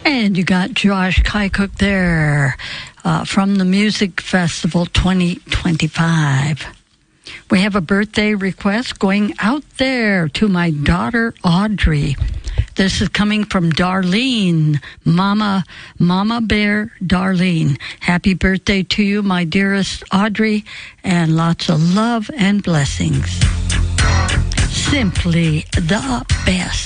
And you got Josh Kycook there from the Music Festival 2025. We have a birthday request going out there to my daughter, Audrey. This is coming from Darlene, Mama Bear Darlene. Happy birthday to you, my dearest Audrey, and lots of love and blessings. Simply the best.